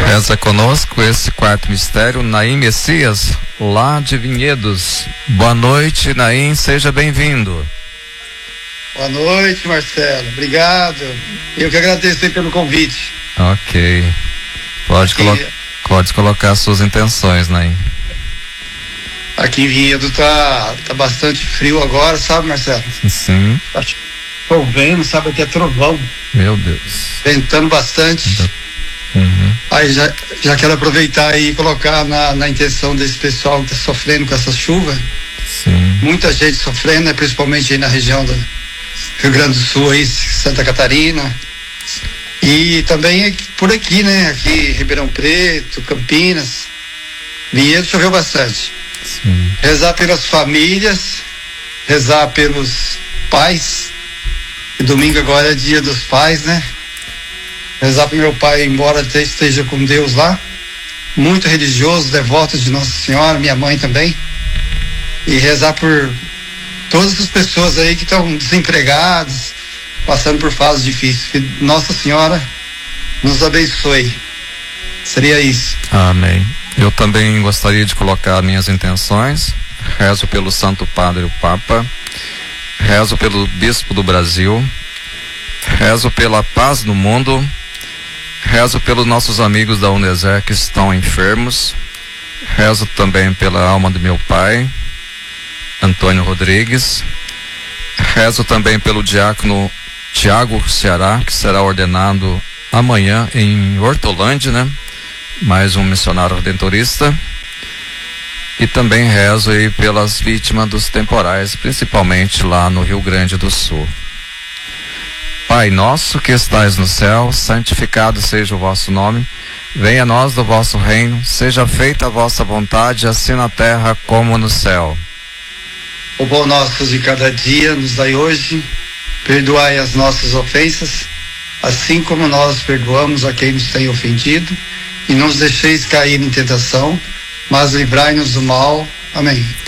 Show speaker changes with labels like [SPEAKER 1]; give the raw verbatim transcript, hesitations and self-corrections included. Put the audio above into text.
[SPEAKER 1] Reza conosco esse quarto mistério, Naim Messias, lá de Vinhedos. Boa noite, Naim, seja bem-vindo.
[SPEAKER 2] Boa noite, Marcelo, obrigado. Eu que agradeço aí pelo convite.
[SPEAKER 1] Ok. Pode,
[SPEAKER 2] aqui,
[SPEAKER 1] colo pode colocar suas intenções, Naim.
[SPEAKER 2] Aqui em Vinhedo tá, tá bastante frio agora, sabe, Marcelo?
[SPEAKER 1] Sim.
[SPEAKER 2] Tá chovendo, sabe, aqui é trovão.
[SPEAKER 1] Meu Deus.
[SPEAKER 2] Ventando bastante.
[SPEAKER 1] Uhum.
[SPEAKER 2] Aí já, já quero aproveitar e colocar na, na intenção desse pessoal que está sofrendo com essa chuva.
[SPEAKER 1] Sim.
[SPEAKER 2] Muita gente sofrendo, né, principalmente aí na região do Rio Grande do Sul, aí, Santa Catarina. E também por aqui, né? Aqui Ribeirão Preto, Campinas, Vinhedo choveu bastante.
[SPEAKER 1] Sim.
[SPEAKER 2] Rezar pelas famílias, rezar pelos pais. E domingo agora é dia dos pais, né? Rezar pro meu pai, embora até esteja com Deus lá, muito religioso, devoto de Nossa Senhora, minha mãe também, e rezar por todas as pessoas aí que estão desempregadas, passando por fases difíceis, que Nossa Senhora nos abençoe. Seria isso.
[SPEAKER 1] Amém. Eu também gostaria de colocar minhas intenções. Rezo pelo Santo Padre o Papa, rezo pelo Bispo do Brasil, rezo pela paz no mundo, rezo pelos nossos amigos da Uneser que estão enfermos, rezo também pela alma do meu pai, Antônio Rodrigues, rezo também pelo diácono Tiago Ceará, que será ordenado amanhã em Hortolândia, né? Mais um missionário redentorista. E também rezo aí pelas vítimas dos temporais, principalmente lá no Rio Grande do Sul. Pai nosso que estais no céu, santificado seja o vosso nome. Venha a nós do vosso reino, seja feita a vossa vontade, assim na terra como no céu.
[SPEAKER 2] O pão nosso de cada dia nos dai hoje, perdoai as nossas ofensas, assim como nós perdoamos a quem nos tem ofendido, e não nos deixeis cair em tentação, mas livrai-nos do mal. Amém.